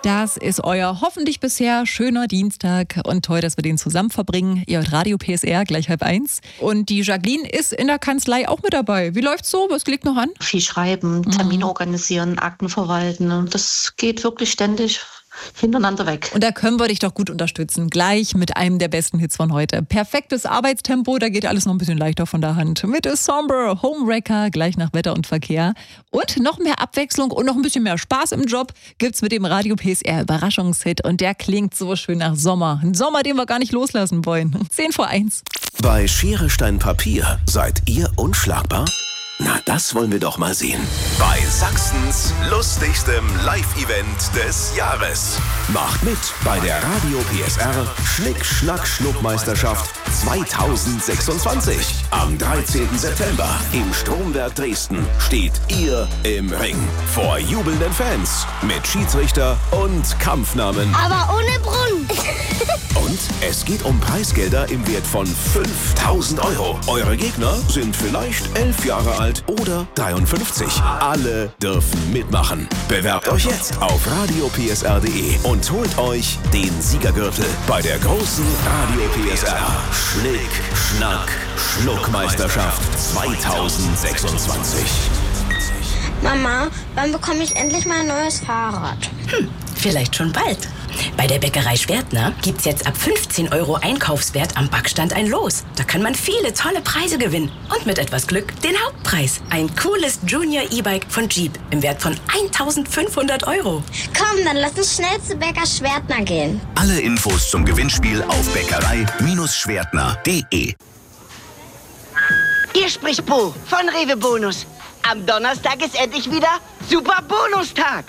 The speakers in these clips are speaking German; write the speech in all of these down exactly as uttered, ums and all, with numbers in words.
Das ist euer hoffentlich bisher schöner Dienstag und toll, dass wir den zusammen verbringen. Ihr hört Radio P S R, gleich halb eins. Und die Jacqueline ist in der Kanzlei auch mit dabei. Wie läuft's so? Was liegt noch an? Viel schreiben, Termine organisieren, Akten verwalten. Das geht wirklich ständig hintereinander weg. Und da können wir dich doch gut unterstützen. Gleich mit einem der besten Hits von heute. Perfektes Arbeitstempo, da geht alles noch ein bisschen leichter von der Hand. Mit Somber, Homewrecker, gleich nach Wetter und Verkehr. Und noch mehr Abwechslung und noch ein bisschen mehr Spaß im Job gibt's mit dem Radio P S R Überraschungshit. Und der klingt so schön nach Sommer. Ein Sommer, den wir gar nicht loslassen wollen. zehn vor eins. Bei Schere, Stein, Papier seid ihr unschlagbar? Na, das wollen wir doch mal sehen. Bei Sachsens lustigstem Live-Event des Jahres. Macht mit bei der Radio P S R Schnick-Schnack-Schnuck-Meisterschaft zweitausendsechsundzwanzig. Am dreizehnten September im Stromwerk Dresden steht ihr im Ring. Vor jubelnden Fans mit Schiedsrichter und Kampfnamen. Aber ohne Brunnen. Und es geht um Preisgelder im Wert von fünftausend Euro. Eure Gegner sind vielleicht elf Jahre alt oder dreiundfünfzig. Alle dürfen mitmachen. Bewerbt euch jetzt auf radio p s r punkt d e und holt euch den Siegergürtel bei der großen Radio P S R Schnick, Schnack, Schnuck-Meisterschaft zweitausendsechsundzwanzig. Mama, wann bekomme ich endlich mal ein neues Fahrrad? Hm, vielleicht schon bald. Bei der Bäckerei Schwertner gibt's jetzt ab fünfzehn Euro Einkaufswert am Backstand ein Los. Da kann man viele tolle Preise gewinnen. Und mit etwas Glück den Hauptpreis. Ein cooles Junior E-Bike von Jeep im Wert von eintausendfünfhundert Euro. Komm, dann lass uns schnell zu Bäcker Schwertner gehen. Alle Infos zum Gewinnspiel auf bäckerei Schwertner punkt d e. Hier spricht Bo von Rewe Bonus. Am Donnerstag ist endlich wieder Super Bonustag.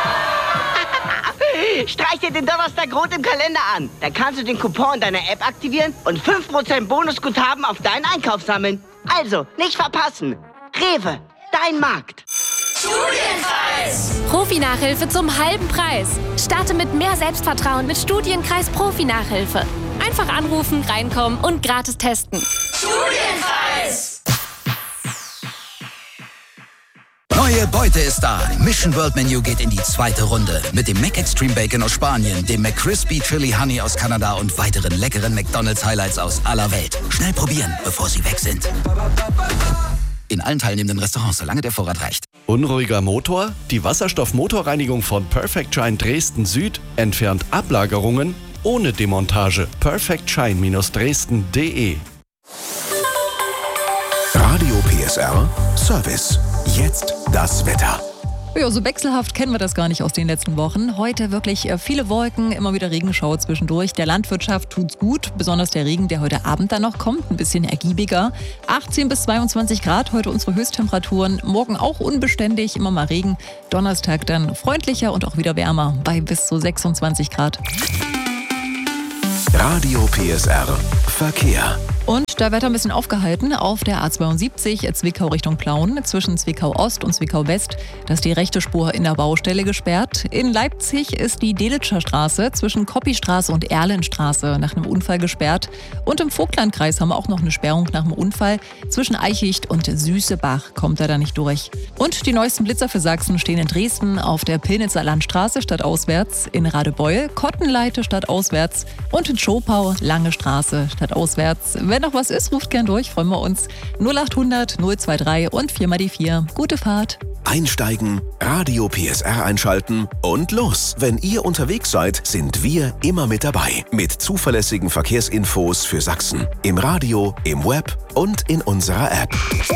Streich dir den Donnerstag rot im Kalender an. Da kannst du den Coupon deiner App aktivieren und fünf Prozent Bonusguthaben auf deinen Einkauf sammeln. Also, nicht verpassen. Rewe, dein Markt. Studienkreis! Profi-Nachhilfe zum halben Preis. Starte mit mehr Selbstvertrauen mit Studienkreis Profi-Nachhilfe. Einfach anrufen, reinkommen und gratis testen. Studienkreis! Neue Beute ist da. Mission World Menu geht in die zweite Runde. Mit dem Mac Extreme Bacon aus Spanien, dem McCrispy Chili Honey aus Kanada und weiteren leckeren McDonald's Highlights aus aller Welt. Schnell probieren, bevor sie weg sind. In allen teilnehmenden Restaurants, solange der Vorrat reicht. Unruhiger Motor? Die Wasserstoffmotorreinigung von Perfect Shine Dresden Süd entfernt Ablagerungen ohne Demontage. perfect shine Dresden punkt d e. Radio P S R Service. Jetzt das Wetter. Ja, so wechselhaft kennen wir das gar nicht aus den letzten Wochen. Heute wirklich viele Wolken, immer wieder Regenschauer zwischendurch. Der Landwirtschaft tut's gut, besonders der Regen, der heute Abend dann noch kommt, ein bisschen ergiebiger. achtzehn bis zweiundzwanzig Grad, heute unsere Höchsttemperaturen. Morgen auch unbeständig, immer mal Regen. Donnerstag dann freundlicher und auch wieder wärmer, bei bis zu sechsundzwanzig Grad. Radio P S R Verkehr. Und da wird er ein bisschen aufgehalten auf der A zweiundsiebzig Zwickau Richtung Plauen zwischen Zwickau Ost und Zwickau West. Da ist die rechte Spur in der Baustelle gesperrt. In Leipzig ist die Delitscher Straße zwischen Koppistraße und Erlenstraße nach einem Unfall gesperrt. Und im Vogtlandkreis haben wir auch noch eine Sperrung nach einem Unfall. Zwischen Eichicht und Süßebach kommt er da nicht durch. Und die neuesten Blitzer für Sachsen stehen in Dresden auf der Pillnitzer Landstraße stadtauswärts, in Radebeul, Kottenleite stadtauswärts und in Schopau Lange Straße stadtauswärts. Wenn noch was ist, ruft gern durch, freuen wir uns. null achthundert null dreiundzwanzig und vier mal die vier. Gute Fahrt. Einsteigen, Radio P S R einschalten und los. Wenn ihr unterwegs seid, sind wir immer mit dabei. Mit zuverlässigen Verkehrsinfos für Sachsen. Im Radio, im Web und in unserer App.